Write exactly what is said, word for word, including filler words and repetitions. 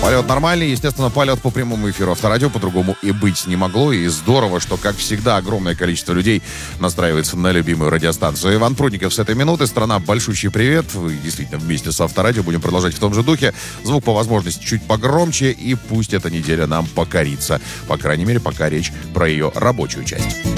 Полет нормальный, естественно, полет по прямому эфиру Авторадио, по-другому и быть не могло. И здорово, что, как всегда, огромное количество людей настраивается на любимую радиостанцию. Иван Прудников с этой минуты. Страна, большущий привет. Вы действительно вместе с Авторадио будем продолжать в том же духе. Звук по возможности чуть погромче, и пусть эта неделя нам покорится. По крайней мере, пока речь про ее рабочую часть.